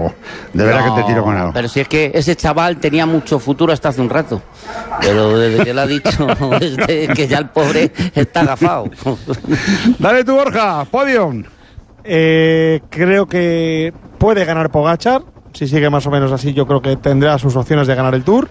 algo. De verdad que te tiro con algo. Pero si es que ese chaval tenía mucho futuro hasta hace un rato. Pero desde que le ha dicho que ya el pobre está agafado. Dale tú, Borja, podium. Creo que puede ganar Pogačar. Si sigue más o menos así, yo creo que tendrá sus opciones de ganar el Tour.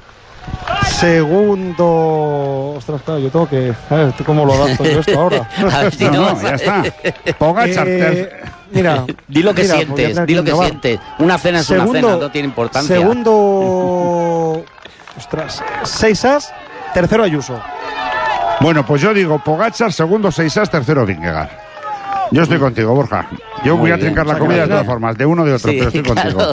Segundo... Ostras, claro, yo tengo que... A ver, ¿cómo lo adapto yo esto ahora? No, ya está. Pogačar. Mira, di lo que sientes, di lo que sientes. Una cena es una cena, no tiene importancia. Segundo... Ostras, 6 as, tercero Ayuso. Bueno, pues yo digo Pogačar, segundo 6 as, tercero Vingegaard. Yo estoy contigo, Borja. Yo voy a trincar la comida de todas formas, de uno o de otro, pero estoy contigo.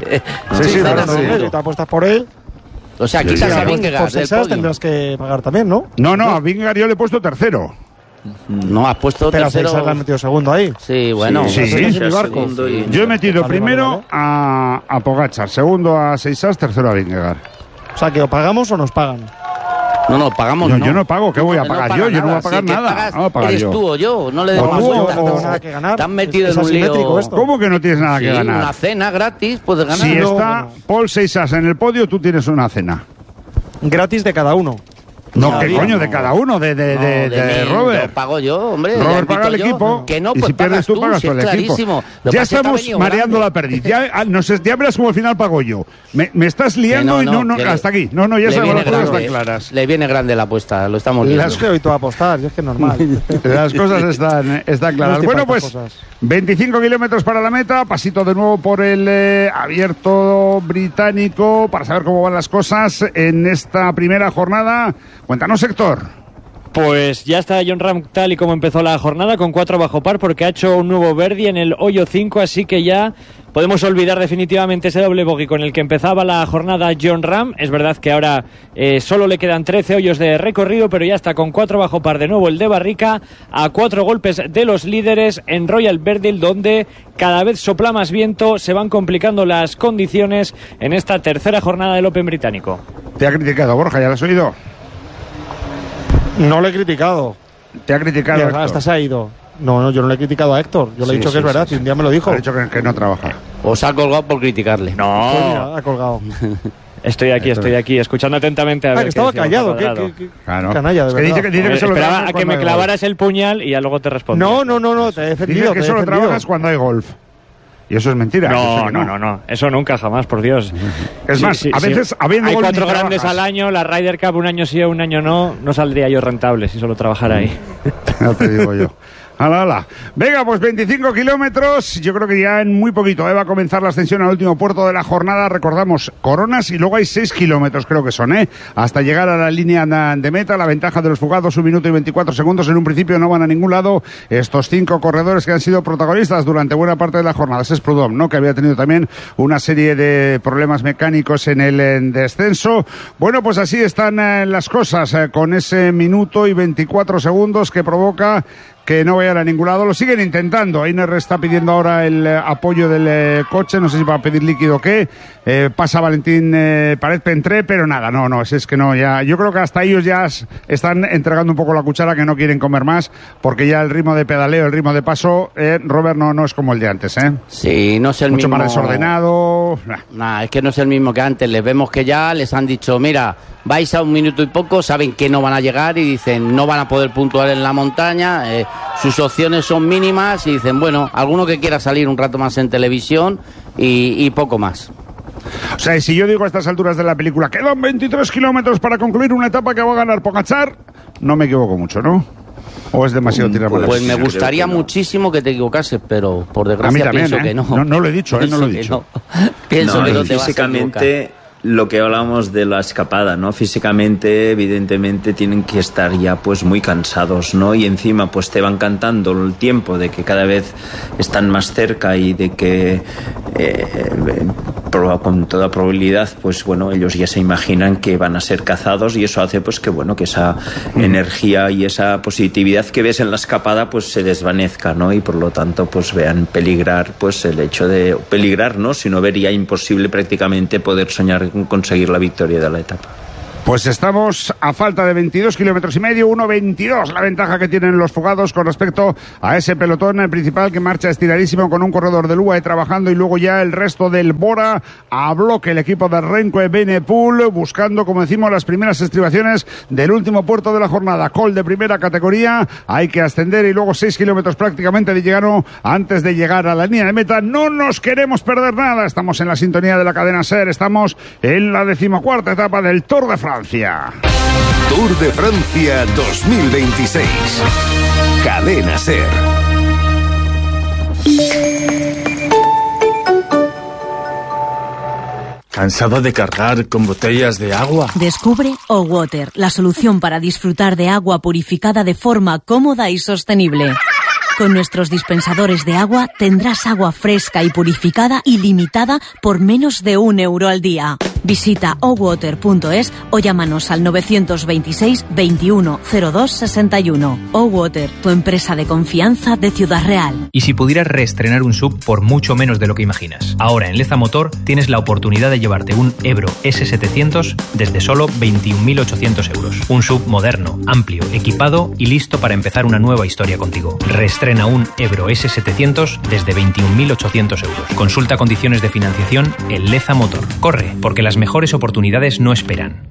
Sí, te apuestas por él. O sea, quitas a Vingegaard por 6 as tendrás que pagar también, ¿no? No, a Vingegaard yo le he puesto tercero. No, has puesto pero tercero. Pero 6 as le han metido segundo ahí. Sí, bueno. Sí. Yo he metido primero a Pogačar, segundo a 6 as, tercero a Vingegaard. O sea, que o pagamos o nos pagan. No, pagamos. Yo no pago, ¿qué voy a pagar yo? Yo no voy a pagar nada. No pagar eres yo. Tú o yo, no le demos cuenta. No tengo nada que ganar. Te has metido en un lío. ¿Cómo que no tienes nada que ganar? Una cena gratis, puedes ganar. Si está Paul 6 as en el podio, tú tienes una cena. Gratis de cada uno. No, ¿qué coño? De cada uno, de Robert. Lo pago yo, hombre. Robert paga el equipo. Que no, y pues si pierdes tú, pagas tú el equipo. Ya estamos mareando la perdiz. Ya verás como al final pago yo. Me estás liando y no, hasta aquí. No, ya sabemos, las cosas están claras. Le viene grande la apuesta, lo estamos viendo. Las que hoy tú a apostar, es que es normal. Las cosas están claras. Bueno, pues 25 kilómetros para la meta, pasito de nuevo por el abierto británico para saber cómo van las cosas en esta primera jornada. Cuéntanos, Héctor. Pues ya está Jon Rahm tal y como empezó la jornada, con 4 bajo par, porque ha hecho un nuevo birdie en el hoyo 5, así que ya podemos olvidar definitivamente ese doble bogey con el que empezaba la jornada Jon Rahm. Es verdad que ahora solo le quedan 13 hoyos de recorrido, pero ya está con 4 bajo par de nuevo el de Barrica, a 4 golpes de los líderes en Royal Verdale, donde cada vez sopla más viento, se van complicando las condiciones en esta tercera jornada del Open británico. Te ha criticado, Borja, ¿ya lo has oído? No le he criticado. Te ha criticado Héctor. Hasta se ha ido. No, yo no le he criticado a Héctor. Yo le he dicho que es verdad, y un día me lo dijo. Ha dicho que no trabaja. Os ha colgado por criticarle. No. Pues mira, ha colgado. Estoy aquí, escuchando atentamente a ver. Que estaba callado, qué canalla, de verdad. Dice que esperaba a que me clavaras el puñal y ya luego te respondí. No, te he defendido. Dice que solo trabajas cuando hay golf. Y eso es mentira. No. Eso nunca, jamás, por Dios. Es más, a veces habiendo hay golf 4 grandes al año, la Ryder Cup un año sí o un año no saldría yo rentable si solo trabajara ahí. No te digo yo. ¡Hala! Venga, pues 25 kilómetros. Yo creo que ya en muy poquito va a comenzar la ascensión al último puerto de la jornada. Recordamos, Coronas, y luego hay 6 kilómetros, creo que son, hasta llegar a la línea de meta. La ventaja de los fugados, 1 minuto y 24 segundos. En un principio no van a ningún lado estos 5 corredores que han sido protagonistas durante buena parte de la jornada. Ese es Prudhomme, ¿no? Que había tenido también una serie de problemas mecánicos en el descenso. Bueno, pues así están las cosas, con ese minuto y 24 segundos que provoca que no vayan a ningún lado. Lo siguen intentando. Einer está pidiendo ahora el apoyo del coche, no sé si va a pedir líquido o qué. Pasa Valentín Paret-Pentré, pero nada, no, es que no, ya. Yo creo que hasta ellos ya están entregando un poco la cuchara, que no quieren comer más, porque ya el ritmo de pedaleo, el ritmo de paso, Robert, no es como el de antes, Sí, no es el mucho mismo. Mucho más desordenado. Es que no es el mismo que antes. Les vemos que ya les han dicho, mira, vais a 1 minuto y poco, saben que no van a llegar y dicen, no van a poder puntuar en la montaña, sus opciones son mínimas y dicen, bueno, alguno que quiera salir un rato más en televisión y poco más. O sea, y si yo digo a estas alturas de la película, quedan 23 kilómetros para concluir una etapa que va a ganar Pogačar, no me equivoco mucho, ¿no? ¿O es demasiado tirar por la Pues me gustaría muchísimo que te equivocases, pero por desgracia también, pienso que no. No lo he dicho, no lo he dicho. Pienso que no te físicamente, vas a equivocar. Lo que hablamos de la escapada, ¿no? Físicamente, evidentemente, tienen que estar ya pues muy cansados, ¿no? Y encima pues te van cantando el tiempo de que cada vez están más cerca y de que con toda probabilidad pues bueno, ellos ya se imaginan que van a ser cazados, y eso hace pues que bueno, que esa energía y esa positividad que ves en la escapada pues se desvanezca, ¿no? Y por lo tanto pues vean peligrar, pues el hecho de peligrar, ¿no? Si no, vería imposible prácticamente poder soñar con conseguir la victoria de la etapa. Pues estamos a falta de 22 kilómetros y medio, 1.22 la ventaja que tienen los fugados con respecto a ese pelotón principal que marcha estiradísimo con un corredor del UAE trabajando y luego ya el resto del Bora a bloque, el equipo de Renko Evenepoel buscando, como decimos, las primeras estribaciones del último puerto de la jornada. Col de primera categoría, hay que ascender y luego 6 kilómetros prácticamente de llegano antes de llegar a la línea de meta. No nos queremos perder nada, estamos en la sintonía de la cadena SER, estamos en la 14ª etapa del Tour de Francia. Tour de Francia 2026. Cadena SER. ¿Cansado de cargar con botellas de agua? Descubre O-Water, la solución para disfrutar de agua purificada de forma cómoda y sostenible. Con nuestros dispensadores de agua tendrás agua fresca y purificada ilimitada por menos de €1 al día. Visita owater.es o llámanos al 926 21 02 61. O-Water, tu empresa de confianza de Ciudad Real. Y si pudieras reestrenar un SUV por mucho menos de lo que imaginas. Ahora en Leza Motor tienes la oportunidad de llevarte un Ebro S700 desde solo 21.800 euros. Un SUV moderno, amplio, equipado y listo para empezar una nueva historia contigo. Reestrena un Ebro S700 desde 21.800 euros. Consulta condiciones de financiación en Leza Motor. Corre, porque las mejores oportunidades no esperan.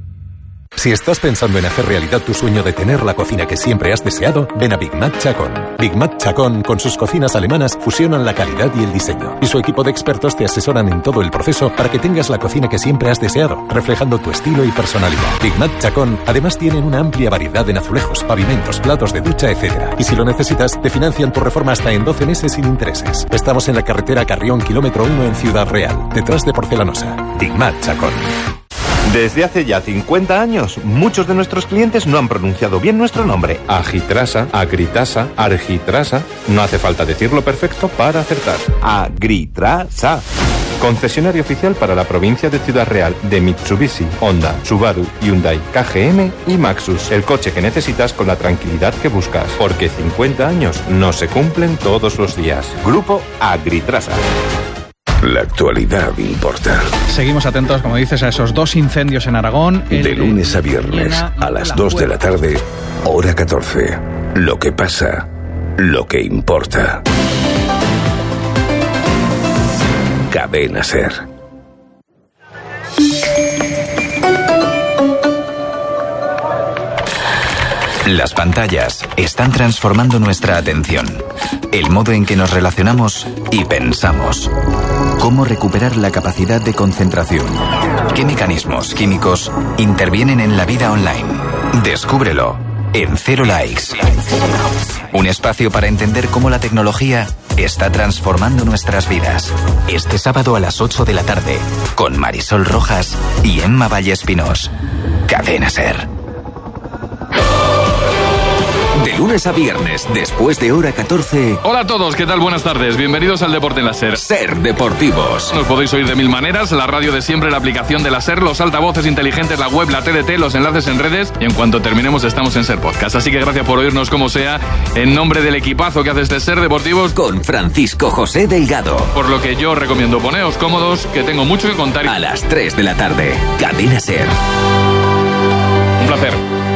Si estás pensando en hacer realidad tu sueño de tener la cocina que siempre has deseado, ven a Big Mac Chacón. Big Mac Chacón, con sus cocinas alemanas, fusionan la calidad y el diseño. Y su equipo de expertos te asesoran en todo el proceso para que tengas la cocina que siempre has deseado, reflejando tu estilo y personalidad. Big Mac Chacón, además tienen una amplia variedad en azulejos, pavimentos, platos de ducha, etc. Y si lo necesitas, te financian tu reforma hasta en 12 meses sin intereses. Estamos en la carretera Carrión, kilómetro 1 en Ciudad Real, detrás de Porcelanosa. Big Mac Chacón. Desde hace ya 50 años, muchos de nuestros clientes no han pronunciado bien nuestro nombre. Agitrasa, Agritrasa, Argitrasa. No hace falta decirlo perfecto para acertar. Agritrasa. Concesionario oficial para la provincia de Ciudad Real de Mitsubishi, Honda, Subaru, Hyundai, KGM y Maxus. El coche que necesitas con la tranquilidad que buscas. Porque 50 años no se cumplen todos los días. Grupo Agritrasa. La actualidad importa. Seguimos atentos, como dices, a esos 2 incendios en Aragón. De lunes a viernes, a las 2 de la tarde, hora 14. Lo que pasa, lo que importa. Cadena SER. Las pantallas están transformando nuestra atención, el modo en que nos relacionamos y pensamos. ¿Cómo recuperar la capacidad de concentración? ¿Qué mecanismos químicos intervienen en la vida online? Descúbrelo en Cero Likes. Un espacio para entender cómo la tecnología está transformando nuestras vidas. Este sábado a las 8 de la tarde, con Marisol Rojas y Emma Vallespinós. Cadena SER. De lunes a viernes, después de hora 14. Hola a todos, ¿qué tal? Buenas tardes. Bienvenidos al Deporte en la SER. SER Deportivos. Nos podéis oír de 1000 maneras, la radio de siempre, la aplicación de la SER, los altavoces inteligentes, la web, la TDT, los enlaces en redes y en cuanto terminemos estamos en SER Podcast. Así que gracias por oírnos como sea, en nombre del equipazo que hace este SER Deportivos. Con Francisco José Delgado. Por lo que yo recomiendo poneos cómodos, que tengo mucho que contar. A las 3 de la tarde, Cadena SER. Un placer.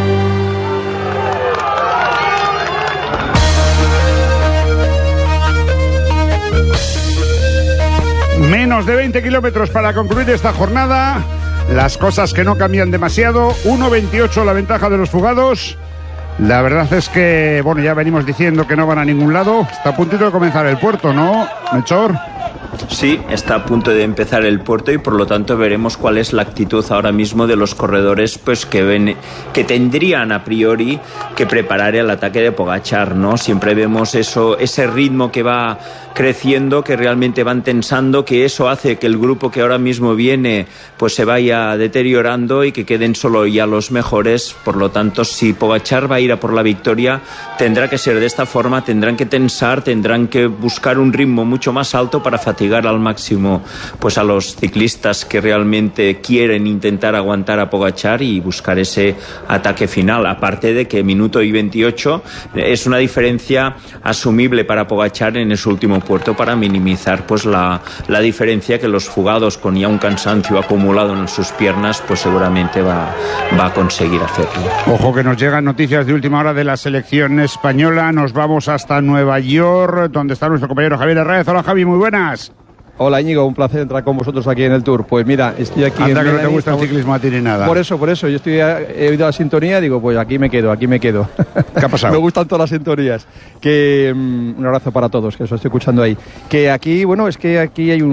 Menos de 20 kilómetros para concluir esta jornada. Las cosas que no cambian demasiado. 1.28 la ventaja de los fugados. La verdad es que, bueno, ya venimos diciendo que no van a ningún lado. Está a puntito de comenzar el puerto, ¿no, Melchor? Sí, está a punto de empezar el puerto y por lo tanto veremos cuál es la actitud ahora mismo de los corredores, pues que tendrían a priori que preparar el ataque de Pogačar, ¿no? Siempre vemos ese ritmo que va creciendo, que realmente van tensando, que eso hace que el grupo que ahora mismo viene pues se vaya deteriorando y que queden solo ya los mejores. Por lo tanto, si Pogačar va a ir a por la victoria, tendrá que ser de esta forma, tendrán que tensar, tendrán que buscar un ritmo mucho más alto para fatigar castigar al máximo pues a los ciclistas que realmente quieren intentar aguantar a Pogačar y buscar ese ataque final. Aparte de que minuto y 28 es una diferencia asumible para Pogačar en ese último puerto para minimizar pues la diferencia que los fugados con ya un cansancio acumulado en sus piernas pues seguramente va a conseguir hacerlo. Ojo que nos llegan noticias de última hora de la selección española. Nos vamos hasta Nueva York, donde está nuestro compañero Javier Herrera. Hola Javi, muy buenas. Hola Íñigo, un placer entrar con vosotros aquí en el Tour. Pues mira, estoy aquí Anda en que Melanie, no te gusta el ciclismo a ti ni nada. Por eso, yo he oído la sintonía, digo, pues aquí me quedo. ¿Qué ha pasado? Me gustan todas las sintonías. Un abrazo para todos, que os estoy escuchando ahí. Que aquí, es que aquí hay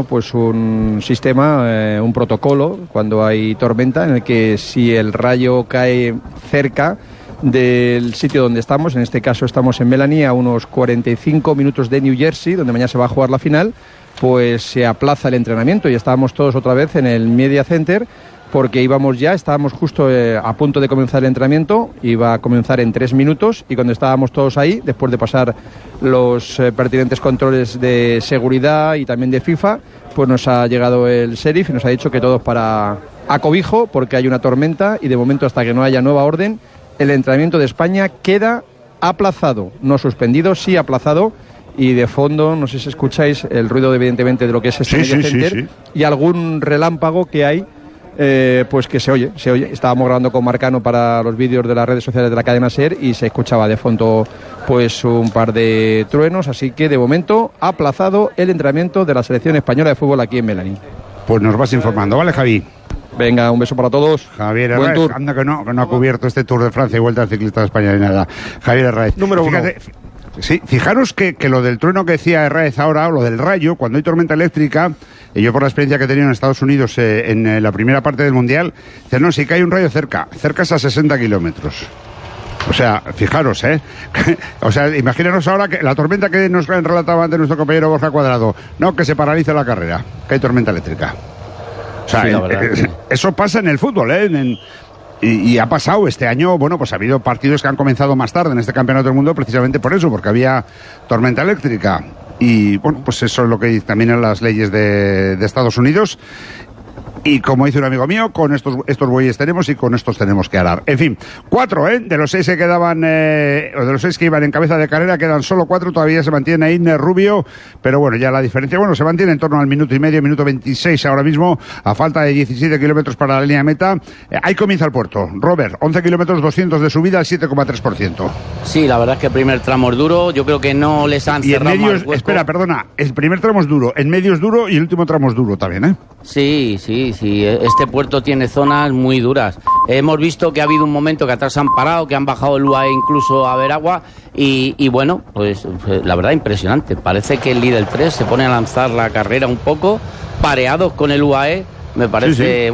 un sistema, un protocolo, cuando hay tormenta, en el que si el rayo cae cerca del sitio donde estamos, en este caso estamos en Melanie, a unos 45 minutos de New Jersey, donde mañana se va a jugar la final, pues se aplaza el entrenamiento y estábamos todos otra vez en el Media Center porque estábamos justo a punto de comenzar el entrenamiento, iba a comenzar en 3 minutos y cuando estábamos todos ahí, después de pasar los pertinentes controles de seguridad y también de FIFA, pues nos ha llegado el sheriff y nos ha dicho que todos para acobijo porque hay una tormenta y de momento hasta que no haya nueva orden, el entrenamiento de España queda aplazado, no suspendido, sí aplazado. Y de fondo, no sé si escucháis el ruido evidentemente de lo que es este Media Center y algún relámpago que hay, pues que se oye. Estábamos grabando con Marcano para los vídeos de las redes sociales de la cadena SER y se escuchaba de fondo pues un par de truenos, así que de momento ha aplazado el entrenamiento de la selección española de fútbol aquí en Melanie. Pues nos vas informando, ¿vale, Javi? Venga, un beso para todos. Javier Buen Herrera, tour. anda que no ha cubierto este Tour de Francia y Vuelta al Ciclista de España ni nada. Javier Herrera. Número 1. Sí, fijaros que lo del trueno que decía Herrera ahora, o lo del rayo, cuando hay tormenta eléctrica, y yo por la experiencia que he tenido en Estados Unidos en la primera parte del Mundial, dicen, no, si cae un rayo cerca es a 60 kilómetros. O sea, fijaros, o sea, imaginaros ahora que la tormenta que nos relataba antes nuestro compañero Borja Cuadrado, no, que se paraliza la carrera, que hay tormenta eléctrica. O sea, sí, eso pasa en el fútbol, Y ha pasado este año, pues ha habido partidos que han comenzado más tarde en este campeonato del mundo precisamente por eso, porque había tormenta eléctrica. Y pues eso es lo que dicen también las leyes de Estados Unidos. Y como dice un amigo mío, con estos bueyes tenemos y con estos tenemos que arar. En fin, 4, de los 6 que quedaban, o de los 6 que iban en cabeza de carrera, quedan solo 4, todavía se mantiene ahí Rubio, pero ya la diferencia, se mantiene en torno al minuto y medio, minuto 26 ahora mismo, a falta de 17 kilómetros para la línea de meta. Ahí comienza el puerto. Robert, 11 kilómetros, 200 de subida, al 7,3%. Sí, la verdad es que el primer tramo es duro, yo creo que no les han cerrado en medios, espera, perdona, el primer tramo es duro, en medio es duro y el último tramo es duro también, Sí, este puerto tiene zonas muy duras. Hemos visto que ha habido un momento que atrás han parado, que han bajado el UAE incluso a ver agua y pues la verdad impresionante. Parece que el líder 3 se pone a lanzar la carrera un poco, pareados con el UAE. Me parece,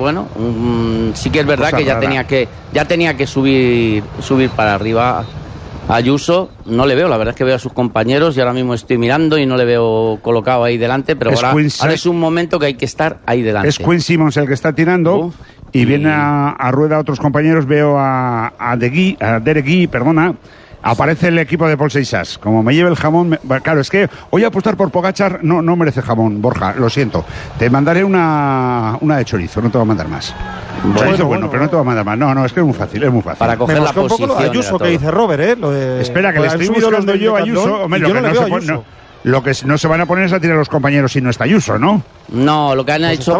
sí que es verdad que ya tenía que subir para arriba. Ayuso, no le veo, la verdad es que veo a sus compañeros y ahora mismo estoy mirando y no le veo colocado ahí delante, pero ahora es un momento que hay que estar ahí delante. Es Quinn Simmons el que está tirando y viene a rueda a otros compañeros, veo a Derek Guy, aparece el equipo de Paul Seixas. Como me lleve el jamón, claro, es que hoy apostar por Pogačar no merece jamón, Borja, lo siento. Te mandaré una de chorizo, no te voy a mandar más. Chorizo bueno, pero no te voy a mandar más. No, es que es muy fácil. Para coger la posición. Un poco lo de Ayuso que dice Robert, Espera, que le estoy buscando yo a Ayuso. Hombre, lo que no se van a poner es a tirar a los compañeros si no está Ayuso, ¿no? No, lo que han hecho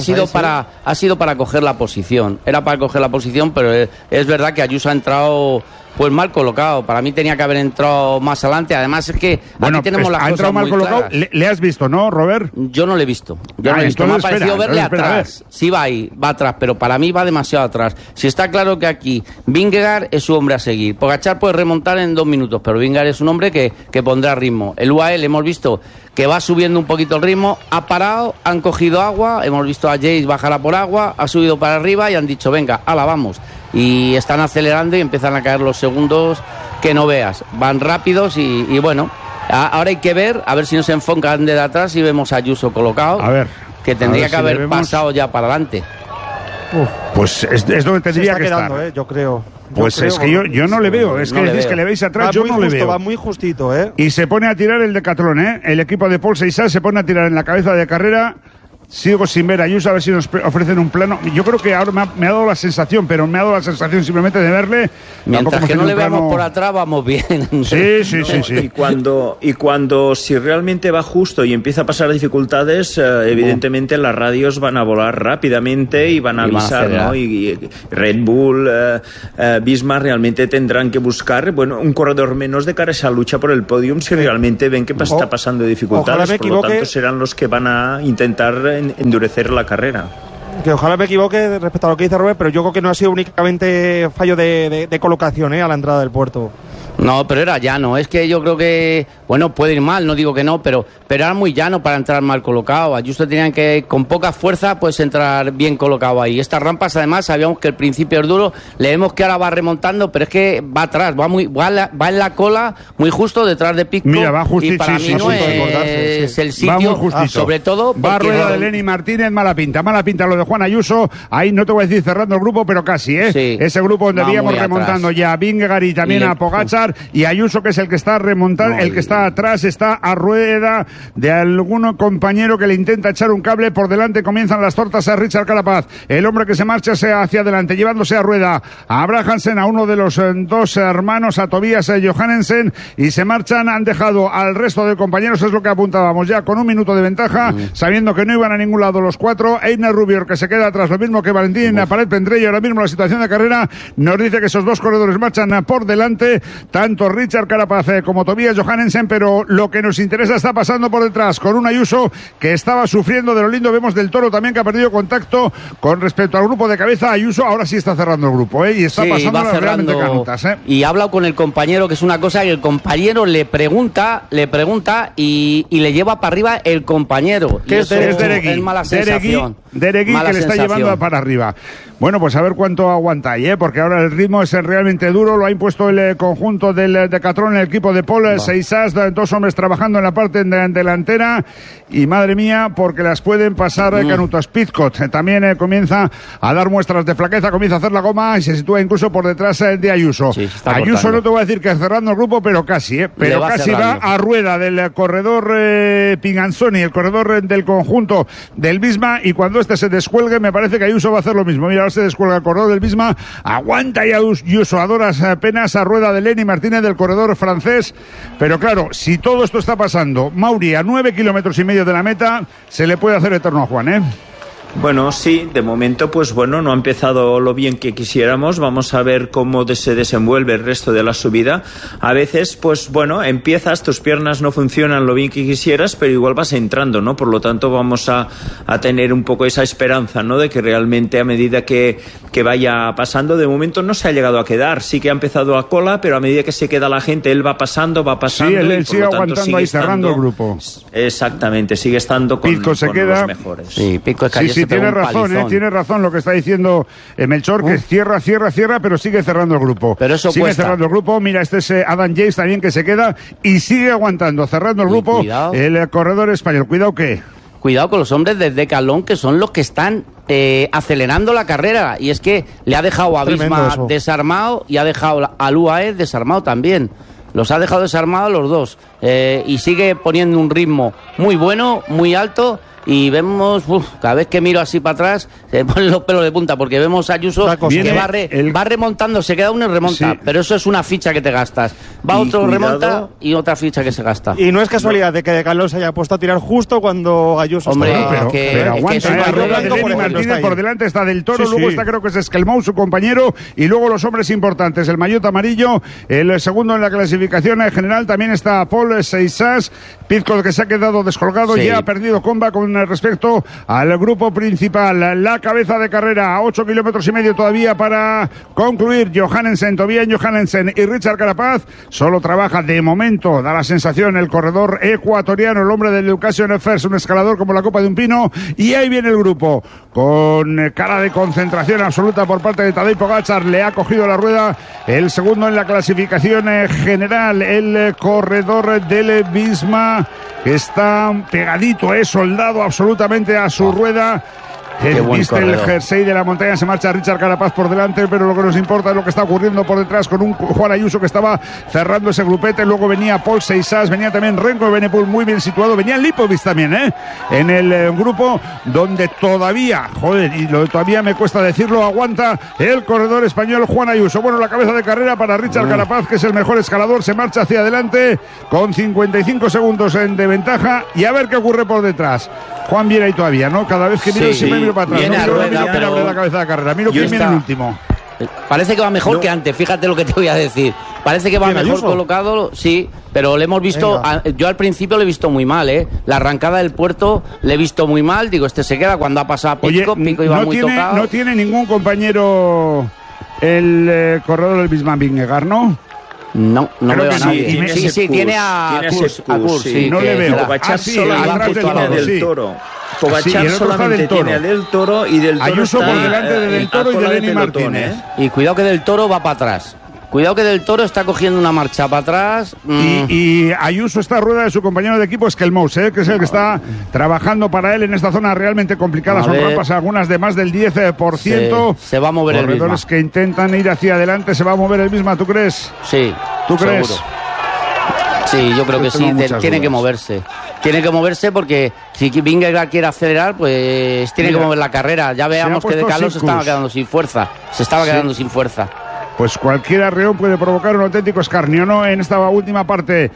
ha sido para coger la posición. Era para coger la posición, pero es verdad que Ayuso ha entrado pues mal colocado. Para mí tenía que haber entrado más adelante. Además es que aquí tenemos las cosas muy claras. ¿Le has visto, no, Robert? Yo no le he visto. Me ha parecido verle atrás. Sí va atrás, pero para mí va demasiado atrás. Si está claro que aquí Vingegaard es su hombre a seguir. Pogačar puede remontar en 2 minutos, pero Vingegaard es un hombre que pondrá ritmo. El UAE le hemos visto que va subiendo un poquito el ritmo, ha parado, han cogido agua, hemos visto a Jace bajar a por agua, ha subido para arriba y han dicho, venga, ala, vamos. Y están acelerando y empiezan a caer los segundos que no veas. Van rápidos y bueno, ahora hay que ver, a ver si no se enfocan de atrás y vemos a Ayuso colocado, a ver, que tendría que haber pasado ya para adelante. Pues es donde tendría que estar. Yo creo. Pues es que yo no le veo. Es que decís que le veis atrás, yo no le veo. Va muy justito, Y se pone a tirar el Decathlon, El equipo de Paul Seixas se pone a tirar en la cabeza de carrera. Sigo sin ver a Ayuso, a ver si nos ofrecen un plano. Yo creo que ahora me ha dado la sensación, pero me ha dado la sensación simplemente de verle. Mientras que no le veamos por atrás, vamos bien. Sí. Y cuando si realmente va justo y empieza a pasar dificultades, evidentemente las radios van a volar rápidamente y van a avisar, ¿no? Y Red Bull, Visma realmente tendrán que buscar, un corredor menos de cara a esa lucha por el podium si realmente ven que está pasando dificultades. Por lo tanto, serán los que van a intentar endurecer la carrera. Que ojalá me equivoque respecto a lo que dice Robert, pero yo creo que no ha sido únicamente fallo de colocación a la entrada del puerto. No, pero era llano. Es que yo creo que, puede ir mal, no digo que no, pero era muy llano para entrar mal colocado. Ayuso tenían que, con poca fuerza, pues entrar bien colocado ahí. Estas rampas, además, sabíamos que el principio es duro. Le vemos que ahora va remontando, pero es que va atrás, va en la cola, muy justo detrás de Pizco. Mira, va justito. Y para mí no es el sitio, sobre todo. Va a rueda de Lenny Martínez, mala pinta lo de Juan Ayuso. Ahí no te voy a decir cerrando el grupo, pero casi, Sí, ese grupo donde veíamos remontando ya a Vingegaard y también a Pogačar. Y Ayuso, que es el que está remontando, el que está atrás, está a rueda de algún compañero que le intenta echar un cable por delante. Comienzan las tortas a Richard Carapaz, el hombre que se marcha hacia adelante, llevándose a rueda a Abrahamsen, a uno de los dos hermanos, a Tobias Johannesen, y se marchan. Han dejado al resto de compañeros, es lo que apuntábamos ya, con un minuto de ventaja, sabiendo que no iban a ningún lado los cuatro. Einer Rubior, que se queda atrás, lo mismo que Valentín Paret Pendrell. Ahora mismo la situación de carrera nos dice que esos dos corredores marchan por delante, tanto Richard Carapaz como Tobias Johannesen, pero lo que nos interesa está pasando por detrás, con un Ayuso que estaba sufriendo de lo lindo. Vemos del Toro también que ha perdido contacto con respecto al grupo de cabeza. Ayuso ahora sí está cerrando el grupo, y está pasando las realmente canutas, Y ha hablado con el compañero, que es una cosa que el compañero le pregunta y le lleva para arriba el compañero. Que es Deregui, mala sensación. Deregui que le está llevando para arriba. Bueno, pues a ver cuánto aguanta ahí, porque ahora el ritmo es realmente duro. Lo ha impuesto el conjunto del Decathlon, el equipo de Paul Seixas, dos hombres trabajando en la parte delantera, y madre mía, porque las pueden pasar canutos. Pizcot también comienza a dar muestras de flaqueza, comienza a hacer la goma y se sitúa incluso por detrás de Ayuso. Ayuso no te voy a decir que cerrando el grupo, pero casi, pero casi va a rueda del corredor Pinganzoni, el corredor del conjunto del Visma, y cuando este se descuelgue me parece que Ayuso va a hacer lo mismo. Mira, ahora se descuelga el corredor del Visma, aguanta y Ayuso a duras penas a rueda de Lenny Martínez del corredor francés. Pero claro, si todo esto está pasando, Mauri, a 9,5 kilómetros de la meta, se le puede hacer eterno a Juan, Bueno, sí, de momento, no ha empezado lo bien que quisiéramos. Vamos a ver cómo se desenvuelve el resto de la subida. A veces, empiezas, tus piernas no funcionan lo bien que quisieras, pero igual vas entrando, ¿no? Por lo tanto, vamos a tener un poco esa esperanza, ¿no? De que realmente a medida que vaya pasando, de momento no se ha llegado a quedar. Sí que ha empezado a cola, pero a medida que se queda la gente, él va pasando. Sí, él sigue aguantando ahí, cerrando el grupo. Exactamente, sigue estando con los mejores. Sí, Pizco tiene razón lo que está diciendo Melchor, que cierra, pero sigue cerrando el grupo. Pero eso sigue cerrando el grupo. Mira, este es Adam Yates también, que se queda y sigue aguantando, cerrando el grupo. El corredor español. Cuidado con los hombres de Decathlon, que son los que están acelerando la carrera. Y es que le ha dejado a Visma desarmado y ha dejado al UAE desarmado también. Los ha dejado desarmados los dos. Y sigue poniendo un ritmo muy bueno, muy alto. Y vemos, cada vez que miro así para atrás, se ponen los pelos de punta, porque vemos a Ayuso que va remontando, se queda uno y remonta, pero eso es una ficha que te gastas. Va otro, remonta, y otra ficha que se gasta. Y no es casualidad de que Decathlon se haya puesto a tirar justo cuando Ayuso pero aguanta, la rueda de Lenny Martínez por delante está del Toro, luego está, creo que es Esquelmou, su compañero, y luego los hombres importantes, el maillot amarillo, el segundo en la clasificación general, también está Paul Seixas, Pizco, que se ha quedado descolgado, ya ha perdido comba con respecto al grupo principal. La cabeza de carrera, a 8,5 kilómetros todavía para concluir. Johannesen, Tobias Johannesen y Richard Carapaz. Solo trabaja de momento, da la sensación, el corredor ecuatoriano, el hombre del Education First, un escalador como la copa de un pino. Y ahí viene el grupo, con cara de concentración absoluta por parte de Tadej Pogačar. Le ha cogido la rueda el segundo en la clasificación general, el corredor del Visma, que está pegadito, soldado absolutamente a su rueda. Viste el jersey de la montaña, se marcha Richard Carapaz por delante, pero lo que nos importa es lo que está ocurriendo por detrás con un Juan Ayuso que estaba cerrando ese grupete. Luego venía Paul Seixas, venía también Renko Evenepoel muy bien situado, venía Lipovic también, en el grupo donde todavía, todavía me cuesta decirlo, aguanta el corredor español Juan Ayuso. Bueno, la cabeza de carrera para Richard Carapaz, que es el mejor escalador, se marcha hacia adelante con 55 segundos de ventaja, y a ver qué ocurre por detrás. Juan viene ahí todavía, ¿no? Cada vez que miro siempre miro para atrás. Viene a rueda, pero la cabeza de carrera. Miro quién viene el último. Parece que va mejor que antes, fíjate lo que te voy a decir. Parece que va mejor colocado, sí, pero le hemos visto, yo al principio le he visto muy mal, La arrancada del puerto le he visto muy mal, digo, se queda cuando ha pasado a Pico, Pico iba muy tocado. No tiene ningún compañero el corredor del Bismarck Vingegaard, ¿no? No veo a nadie. Sí, tiene a Kurs, sí. No le veo. Pogačar solamente tiene del Toro. Pogačar solamente tiene a Del Toro, y Del Toro Ayuso por delante de Del Toro y de Lenny Martínez. Y cuidado que Del Toro va para atrás. Cuidado que Del Toro está cogiendo una marcha para atrás. Y Ayuso está a rueda de su compañero de equipo, Skelmous, que es el que está trabajando para él en esta zona realmente complicada. Son rampas algunas de más del 10%. Se va a mover el Bisma. Corredores que intentan ir hacia adelante, se va a mover el Bisma, ¿tú crees? Sí. ¿Tú crees? Seguro. Sí, yo creo que sí, tiene que moverse. Tiene que moverse porque si Vingegaard quiere acelerar, pues tiene que mover la carrera. Ya veamos que De Carlos se estaba quedando sin fuerza. Pues cualquier arreón puede provocar un auténtico escarnio, ¿no? En esta última parte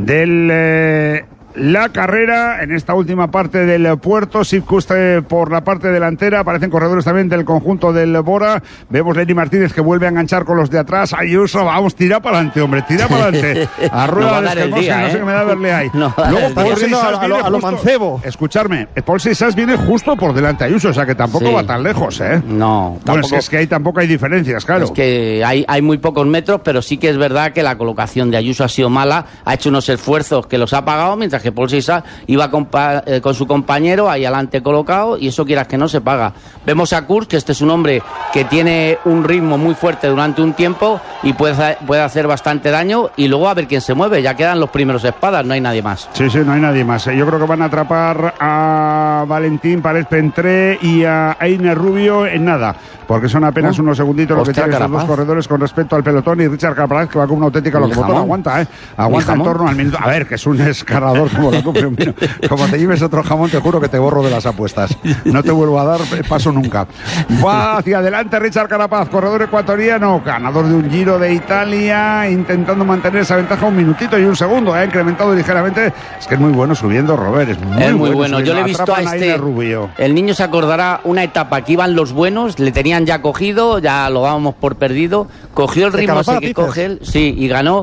del la carrera, en esta última parte del puerto, Sipkus por la parte delantera, aparecen corredores también del conjunto del Bora. Vemos Lenny Martínez que vuelve a enganchar con los de atrás. Ayuso, vamos, tira para adelante, hombre, tira para adelante. A rueda de Skelmous, no sé qué me da verle ahí. Luego Paul Seixas viene a lo mancebo. Escucharme, Paul Seixas viene justo por delante de Ayuso, o sea que tampoco va tan lejos, No, bueno, es que ahí tampoco hay diferencias, claro. Es que hay muy pocos metros, pero sí que es verdad que la colocación de Ayuso ha sido mala, ha hecho unos esfuerzos que los ha pagado, mientras que Paul Seixas iba con su compañero ahí adelante colocado, y eso quieras que no se paga. Vemos a Kurs, que este es un hombre que tiene un ritmo muy fuerte durante un tiempo y puede hacer bastante daño, y luego a ver quién se mueve. Ya quedan los primeros espadas, no hay nadie más. Sí, no hay nadie más. Yo creo que van a atrapar a Valentín Párez-Pentré y a Einer Rubio en nada, porque son apenas unos segunditos lo que tienen estos dos corredores con respecto al pelotón, y Richard Carapaz, que va con una auténtica locomotora, aguanta en torno al minuto. A ver, que es un escalador como la Copa. Como te lleves otro jamón, te juro que te borro de las apuestas. No te vuelvo a dar paso nunca. Va hacia adelante Richard Carapaz, corredor ecuatoriano, ganador de un Giro de Italia, intentando mantener esa ventaja 1 minutito y 1 segundo. Ha incrementado ligeramente. Es que es muy bueno subiendo, Robert. Es muy bueno. Yo le he visto a el niño se acordará una etapa que iban los buenos, le tenían ya cogido, ya lo dábamos por perdido. Cogió el ritmo ese que coge él, y ganó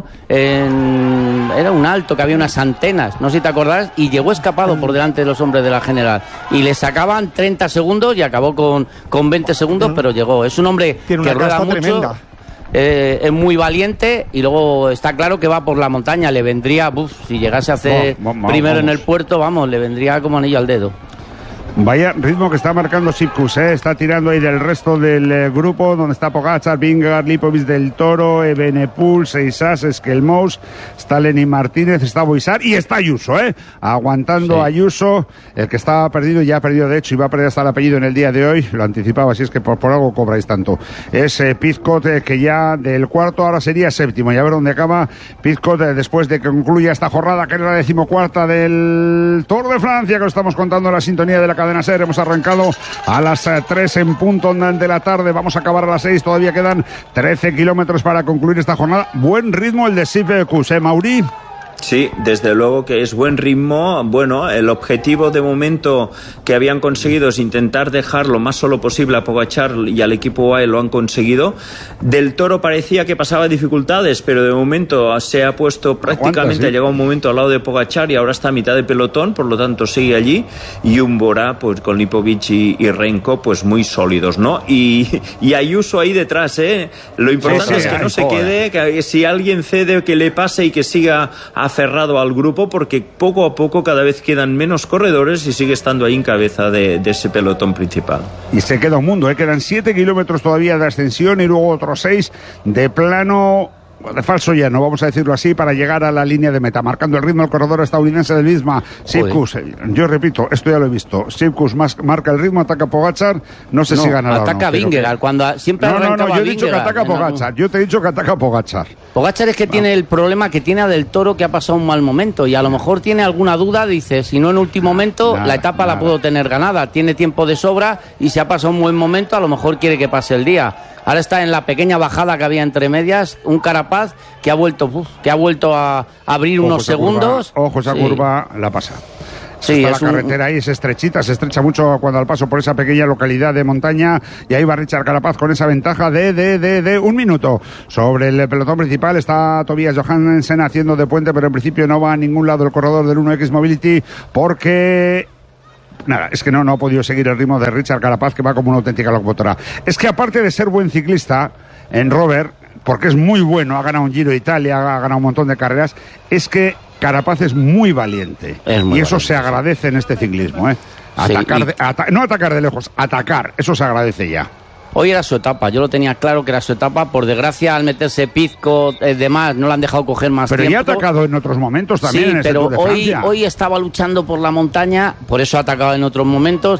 era un alto que había unas antenas, no sé si te acordás, y llegó escapado por delante de los hombres de la general, y le sacaban 30 segundos y acabó con 20 segundos, pero llegó. Es un hombre que rueda mucho, es muy valiente, y luego está claro que va por la montaña. Le vendría, si llegase a hacer primero en el puerto, le vendría como anillo al dedo. Vaya ritmo que está marcando Sipkus, está tirando ahí del resto del grupo, donde está Pogačar, Vingegaard, Lipovic, Del Toro, Evenepoel, Seixas, Skelmous, está Lenny Martínez, está Boisar y está Ayuso, aguantando Ayuso, el que estaba perdido, ya ha perdido de hecho, y va a perder hasta el apellido en el día de hoy, lo anticipaba, así es que por algo cobráis tanto. Es Pizcot, que ya del cuarto ahora sería séptimo, y a ver dónde acaba Pizcot después de que concluya esta jornada, que es la 14ª del Tour de Francia, que os estamos contando en la sintonía de la cadena SER. Hemos arrancado a las 3 en punto de la tarde, vamos a acabar a las 6, todavía quedan 13 kilómetros para concluir esta jornada. Buen ritmo el de Sipkus, Mauri. Sí, desde luego que es buen ritmo. Bueno, el objetivo de momento que habían conseguido es intentar dejar lo más solo posible a Pogačar y al equipo UAE, lo han conseguido. Del Toro parecía que pasaba dificultades, pero de momento se ha puesto prácticamente, ha llegado un momento al lado de Pogačar y ahora está a mitad de pelotón, por lo tanto sigue allí, y un Bora pues con Lipovic y Renko pues muy sólidos, ¿no? Y Ayuso ahí detrás, Lo importante es que no se quede, que si alguien cede, que le pase y que siga aferrado al grupo, porque poco a poco cada vez quedan menos corredores y sigue estando ahí en cabeza de ese pelotón principal. Y se queda un mundo, quedan 7 kilómetros todavía de ascensión y luego otros 6 de plano. de falso llano, vamos a decirlo así, para llegar a la línea de meta, marcando el ritmo el corredor estadounidense del Visma. Sipkus, yo repito, esto ya lo he visto. Sipkus marca el ritmo, ataca Pogačar, no sé si ganará. Ataca Vingegaard, cuando siempre No, yo he dicho que ataca Pogačar. Yo te he dicho que ataca Pogačar. Pogačar es que tiene el problema que tiene a Del Toro, que ha pasado un mal momento y a lo mejor tiene alguna duda, dice, si no en último momento, la etapa la puedo tener ganada, tiene tiempo de sobra y si ha pasado un buen momento, a lo mejor quiere que pase el día. Ahora está en la pequeña bajada que había entre medias, un Carapaz que ha vuelto a abrir unos segundos. Ojo, esa curva la pasa. Sí, está la carretera ahí, es estrechita, se estrecha mucho cuando al paso por esa pequeña localidad de montaña, y ahí va Richard Carapaz con esa ventaja de 1 minuto. Sobre el pelotón principal está Tobias Johansen haciendo de puente, pero en principio no va a ningún lado el corredor del 1X Mobility, porque... Nada, es que no ha podido seguir el ritmo de Richard Carapaz, que va como una auténtica locomotora. Es que aparte de ser buen ciclista en Robert, porque es muy bueno, ha ganado un Giro de Italia, ha ganado un montón de carreras, es que Carapaz es muy valiente. Y eso se agradece en este ciclismo, ¿eh? No atacar de lejos, atacar, eso se agradece ya. Hoy era su etapa, yo lo tenía claro que era su etapa. Por desgracia, al meterse Pizco, demás, no le han dejado coger más tiempo. Pero ya ha atacado en otros momentos también. Sí, en este pero Tour de Francia. hoy estaba luchando por la montaña, por eso ha atacado en otros momentos.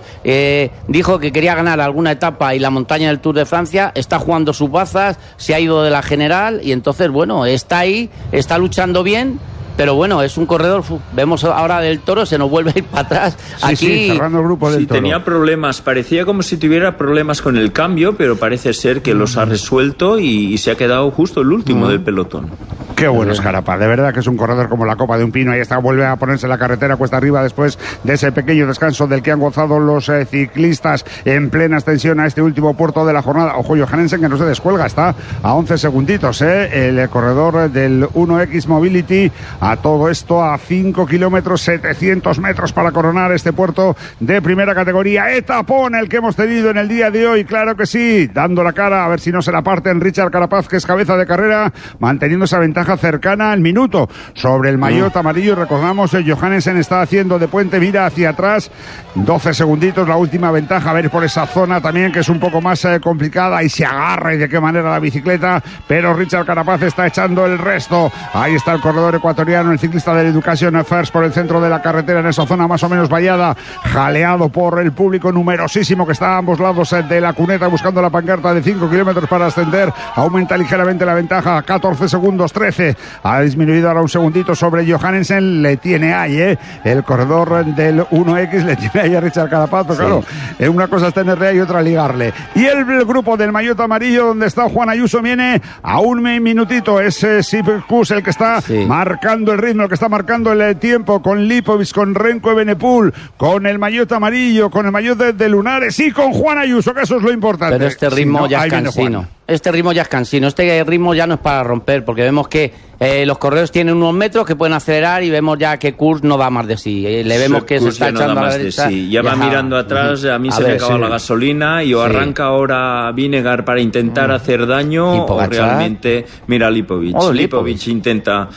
Dijo que quería ganar alguna etapa y la montaña del Tour de Francia. Está jugando sus bazas, se ha ido de la general y entonces, bueno, está ahí, está luchando bien. Pero bueno, es un corredor, vemos ahora Del Toro, se nos vuelve a ir para atrás. Sí, cerrando el grupo del Toro. Tenía problemas, parecía como si tuviera problemas con el cambio, pero parece ser que los ha resuelto y se ha quedado justo el último del pelotón. Qué bueno es Carapaz, de verdad que es un corredor como la copa de un pino. Ahí está, vuelve a ponerse la carretera cuesta arriba después de ese pequeño descanso del que han gozado los ciclistas en plena extensión a este último puerto de la jornada. Ojo, Johansen, que no se descuelga, está a 11 segunditos, el corredor del 1X Mobility. A todo esto a 5 kilómetros, 700 metros para coronar este puerto de primera categoría. Etapón el que hemos tenido en el día de hoy, claro que sí, dando la cara a ver si no se la parten Richard Carapaz, que es cabeza de carrera, manteniendo esa ventaja cercana al minuto sobre el maillot amarillo. Recordamos, Johansen está haciendo de puente, mira hacia atrás, 12 segunditos la última ventaja. A ver por esa zona también, que es un poco más complicada, y se agarra y de qué manera la bicicleta, pero Richard Carapaz está echando el resto. Ahí está el corredor ecuatoriano, el ciclista del Education First, por el centro de la carretera, en esa zona más o menos vallada, jaleado por el público numerosísimo que está a ambos lados de la cuneta buscando la pancarta de 5 kilómetros para ascender. Aumenta ligeramente la ventaja, 14 segundos, 13. Ha disminuido ahora un segundito sobre Johansen, le tiene ahí, el corredor del 1X le tiene ahí a Richard Carapaz, sí. Claro, una cosa es tenerle ahí y otra ligarle. Y el grupo del maillot amarillo, donde está Juan Ayuso, viene a un minutito, es Sipkus el que está marcando el ritmo, el que está marcando el tiempo, con Lipovic, con Renko Evenepoel, con el maillot amarillo, con el maillot de Lunares y con Juan Ayuso, que eso es lo importante. Pero este ritmo ya es cansino. Este ritmo ya es cansino, este ritmo ya no es para romper, porque vemos que los corredores tienen unos metros que pueden acelerar y vemos ya que Kurs no da más de sí. Le vemos que se está echando a la derecha. Ya va mirando atrás, a mí se me acaba la gasolina y o arranca ahora Vingegaard para intentar hacer daño o realmente mira Lipovic. Lipovic intenta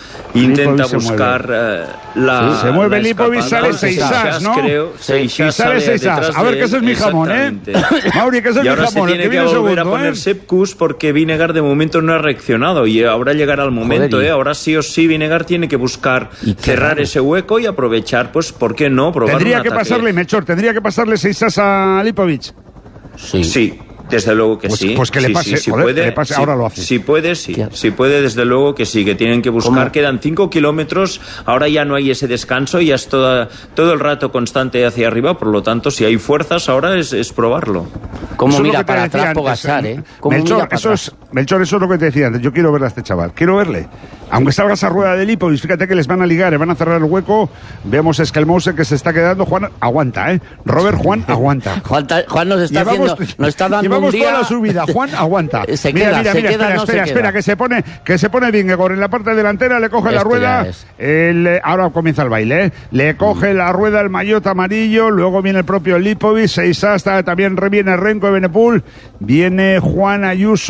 buscar la... Se mueve Lipovic, sale Seixas, ¿no? Seixas sale Seixas. A ver, que ese es mi jamón, Mauri, que ese es mi jamón. Y ahora se tiene que volver a poner Sepkus porque Vingegaard de momento no ha reaccionado y ahora llegará el momento, Ahora sí o sí Vingegaard tiene que buscar cerrar ese hueco y aprovechar, pues, ¿por qué no? Probar tendría que pasarle, Melchor, tendría que pasarle Seixas a Lipovic. Sí. Desde luego que sí. Pues que le pase, sí, joder, puede, que le pase, ahora lo hace. Si puede, sí. Si puede, desde luego que sí, que tienen que buscar. ¿Cómo? Quedan 5 kilómetros, ahora ya no hay ese descanso, ya es todo el rato constante hacia arriba, por lo tanto, si hay fuerzas, ahora es probarlo. ¿Cómo mira para atrás Pogačar, Melchor, eso es lo que te decía antes. Yo quiero verle a este chaval, quiero verle. Aunque salga esa rueda de Lipovic, fíjate que les van a ligar, van a cerrar el hueco. Vemos a Skelmose que se está quedando. Juan, aguanta, Robert, Juan, aguanta. Juan nos está haciendo, nos está dando un día... toda la subida, Juan, aguanta. Mira, espera, que se pone Vingegaard en la parte delantera, le coge la rueda. Ahora comienza el baile, le coge la rueda el maillot amarillo, luego viene el propio Lipovic, Seixas, también viene Renko Evenepoel, viene Juan Ayuso en ese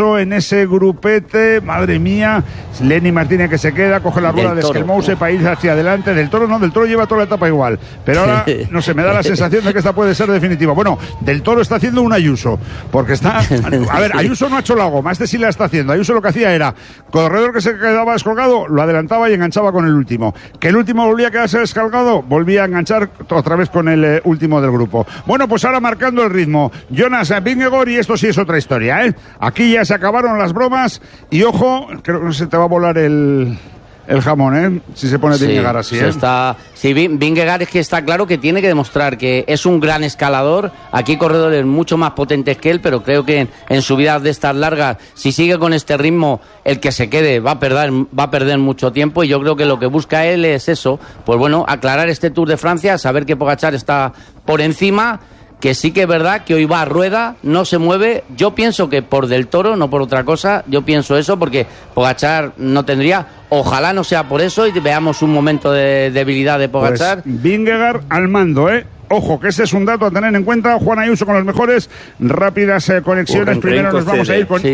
ese grupete, madre mía, Lenny Martínez que se queda, coge la rueda de Esquelmouse para ir hacia adelante. Del Toro no, Del Toro lleva toda la etapa igual, pero ahora, no sé, me da la sensación de que esta puede ser definitiva. Bueno, Del Toro está haciendo un Ayuso, porque está, a ver, Ayuso no ha hecho la goma, este sí la está haciendo. Ayuso lo que hacía era, corredor que se quedaba descolgado, lo adelantaba y enganchaba con el último, que el último volvía a quedarse descolgado, volvía a enganchar otra vez con el último del grupo. Bueno, pues ahora marcando el ritmo, Jonas Vingegaard, y esto sí es otra historia, ¿eh? Aquí ya se acabaron las bromas y ojo, creo que se te va a volar el jamón, ¿eh? Si se pone Vingegaard así, ¿eh? Sí, Vingegaard es que está claro que tiene que demostrar que es un gran escalador. Aquí hay corredores mucho más potentes que él, pero creo que en subidas de estas largas, si sigue con este ritmo, el que se quede va a perder mucho tiempo, y yo creo que lo que busca él es eso, pues bueno, aclarar este Tour de Francia, saber que Pogačar está por encima, que sí que es verdad que hoy va a rueda, no se mueve. Yo pienso que por Del Toro, no por otra cosa. Yo pienso eso porque Pogačar no tendría. Ojalá no sea por eso y veamos un momento de debilidad de Pogačar. Pues Vingegaard al mando, ¿eh? Ojo, que ese es un dato a tener en cuenta. Juan Ayuso con los mejores rápidas conexiones. Primero nos vamos a ir con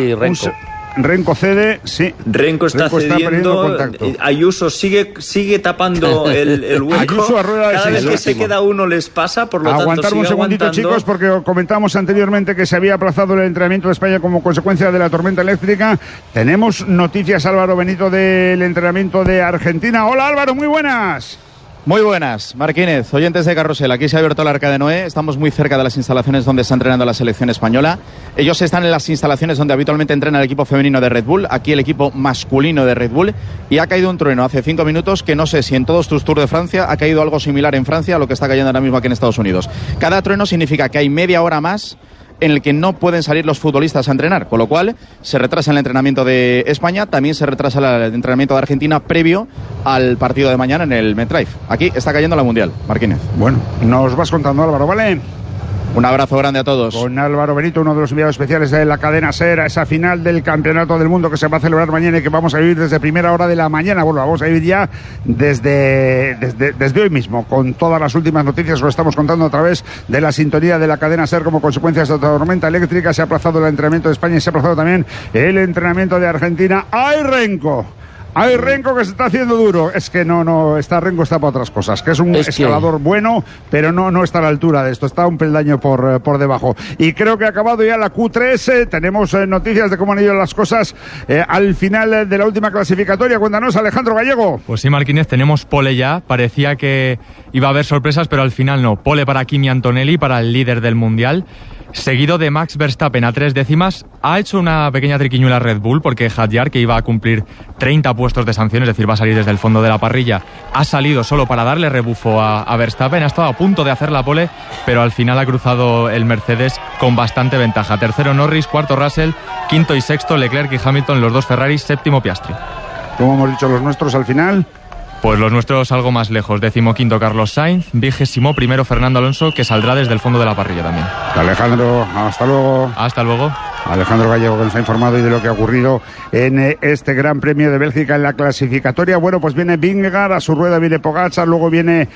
Renko cede, sí. Renko está cediendo. Ayuso sigue tapando el hueco. Ayuso a rueda de Cada vez que se queda uno les pasa, por lo tanto aguantar un segundito, chicos, porque comentábamos anteriormente que se había aplazado el entrenamiento de España como consecuencia de la tormenta eléctrica. Tenemos noticias, Álvaro Benito, del entrenamiento de Argentina. Hola, Álvaro, muy buenas. Muy buenas, Marquínez, oyentes de Carrusel. Aquí se ha abierto el Arca de Noé. Estamos muy cerca de las instalaciones donde está entrenando la selección española. Ellos están en las instalaciones donde habitualmente entrena el equipo femenino de Red Bull, aquí el equipo masculino de Red Bull. Y ha caído un trueno hace 5 minutos que no sé si en todos tus Tours de Francia ha caído algo similar en Francia a lo que está cayendo ahora mismo aquí en Estados Unidos. Cada trueno significa que hay media hora más en el que no pueden salir los futbolistas a entrenar, con lo cual se retrasa el entrenamiento de España, también se retrasa el entrenamiento de Argentina previo al partido de mañana en el MetLife. Aquí está cayendo la Mundial, Marquínez. Bueno, nos vas contando, Álvaro, ¿vale? Un abrazo grande a todos. Con Álvaro Benito, uno de los enviados especiales de la cadena SER, a esa final del Campeonato del Mundo que se va a celebrar mañana y que vamos a vivir desde primera hora de la mañana. Bueno, vamos a vivir ya desde hoy mismo, con todas las últimas noticias. Lo estamos contando a través de la sintonía de la cadena SER como consecuencia de esta tormenta eléctrica. Se ha aplazado el entrenamiento de España y se ha aplazado también el entrenamiento de Argentina. ¡Ay, Renko! Hay Renko que se está haciendo duro. Es que no, Renko está para otras cosas. Que es un escalador bueno, pero no está a la altura de esto. Está un peldaño por debajo. Y creo que ha acabado ya la Q3. Tenemos noticias de cómo han ido las cosas al final de la última clasificatoria. Cuéntanos, Alejandro Gallego. Pues sí, Marquínez, tenemos pole ya. Parecía que iba a haber sorpresas, pero al final no. Pole para Kimi Antonelli, para el líder del Mundial. Seguido de Max Verstappen a 3 décimas. Ha hecho una pequeña triquiñuela Red Bull porque Hadjar, que iba a cumplir 30 puestos de sanción, es decir, va a salir desde el fondo de la parrilla, ha salido solo para darle rebufo a Verstappen. Ha estado a punto de hacer la pole, pero al final ha cruzado el Mercedes con bastante ventaja. Tercero Norris, cuarto Russell, quinto y sexto Leclerc y Hamilton, los dos Ferraris, séptimo Piastri. ¿Cómo hemos dicho los nuestros al final? Pues los nuestros algo más lejos. 15º Carlos Sainz, 21º Fernando Alonso, que saldrá desde el fondo de la parrilla también. Alejandro, hasta luego. Hasta luego. Alejandro Gallego, que nos ha informado y de lo que ha ocurrido en este Gran Premio de Bélgica en la clasificatoria. Bueno, pues viene Vingegaard, a su rueda viene Pogačar, luego viene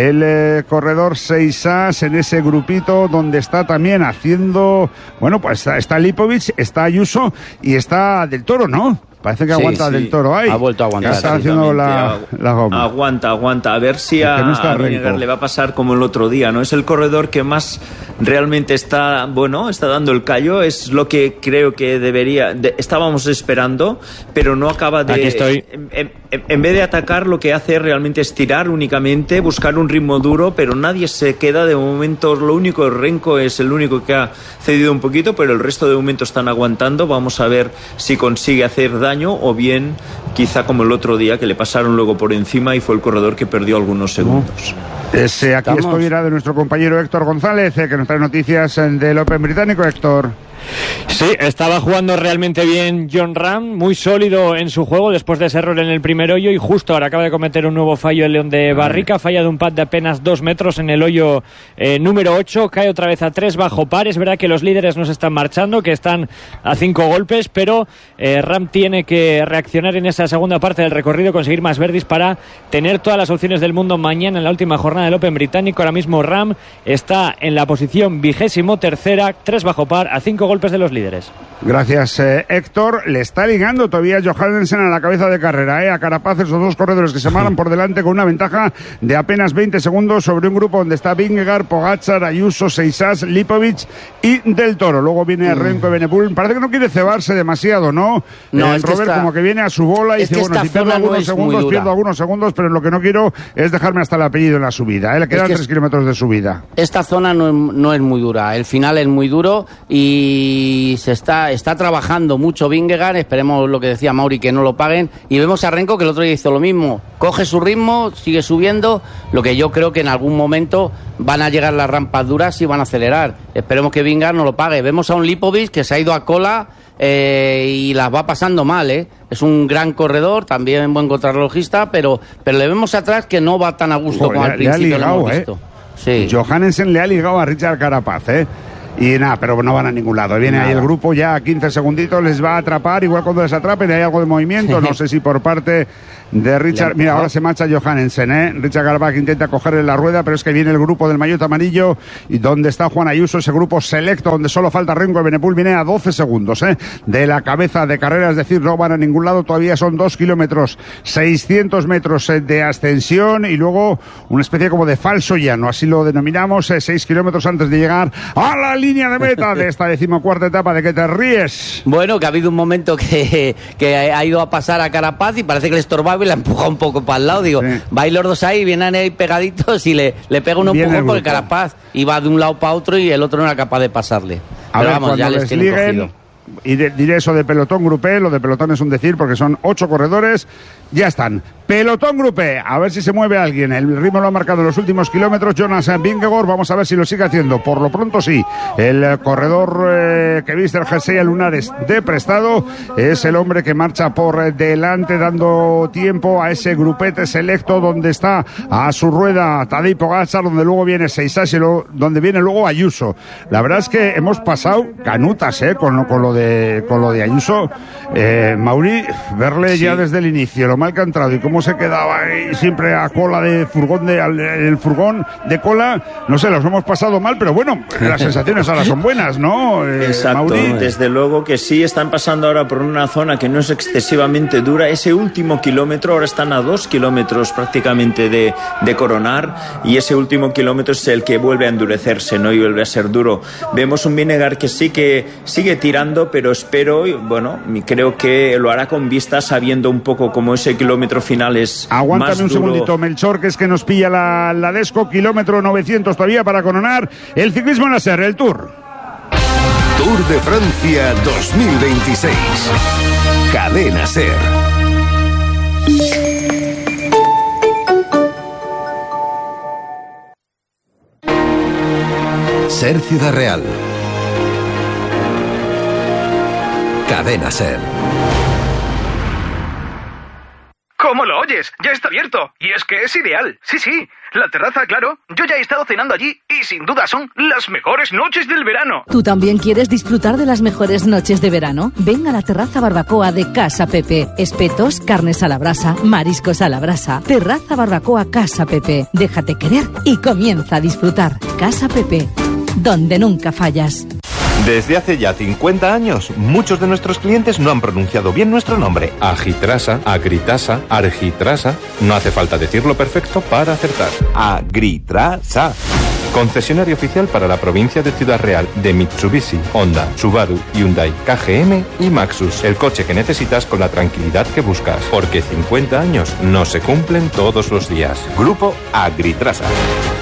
el corredor Seisas en ese grupito donde está también haciendo, bueno, pues está Lipovic, está Ayuso y está Del Toro, ¿no? Parece que aguanta Del Toro ahí. Ha vuelto a aguantar. Está haciendo la goma. Aguanta. A ver si a Vingegaard le va a pasar como el otro día, ¿no? Es el corredor que más realmente está dando el callo. Es lo que creo que estábamos esperando, pero no acaba de... Aquí estoy. En vez de atacar, lo que hace realmente es tirar únicamente, buscar un ritmo duro, pero nadie se queda de momento. Lo único, Renko es el único que ha cedido un poquito, pero el resto de momento están aguantando. Vamos a ver si consigue hacer daño o bien quizá como el otro día que le pasaron luego por encima y fue el corredor que perdió algunos segundos. Aquí era de nuestro compañero Héctor González, que nos trae noticias del Open británico. Héctor. Sí, estaba jugando realmente bien Jon Rahm, muy sólido en su juego después de ese error en el primer hoyo, y justo ahora acaba de cometer un nuevo fallo el León de Barrica, falla de un pad de apenas 2 metros en el hoyo número 8, cae otra vez a 3 bajo par. Es verdad que los líderes no se están marchando, que están a 5 golpes, pero Rahm tiene que reaccionar en esa segunda parte del recorrido, conseguir más verdis para tener todas las opciones del mundo mañana en la última jornada del Open británico. Ahora mismo Rahm está en la posición 23ª, 3 bajo par, a 5 golpes golpes de los líderes. Gracias, Héctor. Le está ligando todavía Johannesen a la cabeza de carrera, a Carapaz, esos dos corredores que se marcan por delante con una ventaja de apenas 20 segundos sobre un grupo donde está Vingegaard, Pogačar, Ayuso, Seisas, Lipovic y Del Toro. Luego viene Remco Evenepoel. Parece que no quiere cebarse demasiado, ¿no? No, es Robert como que viene a su bola y dice, bueno, si pierdo algunos segundos, pierdo algunos segundos, pero lo que no quiero es dejarme hasta el apellido en la subida. Le quedan 3 kilómetros de subida. Esta zona no es muy dura. El final es muy duro y se está trabajando mucho Vingegaard. Esperemos lo que decía Mauri, que no lo paguen. Y vemos a Renko, que el otro día hizo lo mismo. Coge su ritmo, sigue subiendo. Lo que yo creo que en algún momento van a llegar las rampas duras y van a acelerar. Esperemos que Vingegaard no lo pague. Vemos a un Lipovic que se ha ido a cola y las va pasando mal, Es un gran corredor, también buen contrarrelojista, pero le vemos atrás que no va tan a gusto como al principio lo hemos visto. Sí. Johannesen le ha ligado a Richard Carapaz, Y nada, pero no van a ningún lado. Viene ahí el grupo ya a 15 segunditos, les va a atrapar. Igual cuando les atrapen hay algo de movimiento, no sé si por parte de Richard. Mira, ahora se marcha Johannesen, Richard Carapaz intenta cogerle la rueda, pero es que viene el grupo del maillot amarillo y donde está Juan Ayuso, ese grupo selecto donde solo falta Remco Evenepoel, viene a 12 segundos de la cabeza de carrera, es decir, no van a ningún lado. Todavía son 2 kilómetros, 600 metros de ascensión y luego una especie como de falso llano, así lo denominamos, 6 kilómetros antes de llegar a la línea de meta de esta 14ª etapa. ¿De qué te ríes? Bueno, que ha habido un momento que ha ido a pasar a Carapaz y parece que le estorbaba y la empuja un poco para el lado. Digo, vais los dos ahí, vienen ahí pegaditos y le pega un empujón porque Carapaz iba de un lado para otro y el otro no era capaz de pasarle. Pero vamos, ya les tienen cogido. Y diré eso de pelotón grupé, lo de pelotón es un decir porque son 8 corredores, ya están. Pelotón grupé, a ver si se mueve alguien. El ritmo lo ha marcado en los últimos kilómetros Jonas Vingegaard, vamos a ver si lo sigue haciendo. Por lo pronto sí, el corredor que viste el jersey a lunares de prestado es el hombre que marcha por delante dando tiempo a ese grupete selecto donde está a su rueda Tadej Pogačar, donde luego viene Seisas y donde viene luego Ayuso. La verdad es que hemos pasado canutas con lo de Ayuso. Mauri, verle ya desde el inicio, lo mal que ha entrado y cómo se quedaba ahí siempre a cola de furgón, el furgón de cola, no sé, los hemos pasado mal, pero bueno, las sensaciones ahora son buenas, ¿no? Exacto, Mauri. Desde luego que sí, están pasando ahora por una zona que no es excesivamente dura. Ese último kilómetro, ahora están a 2 kilómetros prácticamente de coronar, y ese último kilómetro es el que vuelve a endurecerse, ¿no? Y vuelve a ser duro. Vemos un Vingegaard que sí que sigue tirando, pero espero, bueno, creo que lo hará con vista, sabiendo un poco cómo ese kilómetro final es Aguántame más un duro. segundito, Melchor, que es que nos pilla la Desco, kilómetro 900 todavía para coronar el ciclismo en la SER, el Tour. Tour de Francia 2026. Cadena SER. SER Ciudad Real. Cadena SER. ¿Cómo lo oyes? Ya está abierto. Y es que es ideal. Sí, sí. La terraza, claro. Yo ya he estado cenando allí y sin duda son las mejores noches del verano. ¿Tú también quieres disfrutar de las mejores noches de verano? Ven a la terraza barbacoa de Casa Pepe. Espetos, carnes a la brasa, mariscos a la brasa. Terraza barbacoa Casa Pepe. Déjate querer y comienza a disfrutar. Casa Pepe, donde nunca fallas. Desde hace ya 50 años, muchos de nuestros clientes no han pronunciado bien nuestro nombre. Agitrasa, Agritrasa, Argitrasa. No hace falta decirlo perfecto para acertar. Agritrasa. Concesionario oficial para la provincia de Ciudad Real de Mitsubishi, Honda, Subaru, Hyundai, KGM y Maxus. El coche que necesitas con la tranquilidad que buscas. Porque 50 años no se cumplen todos los días. Grupo Agritrasa.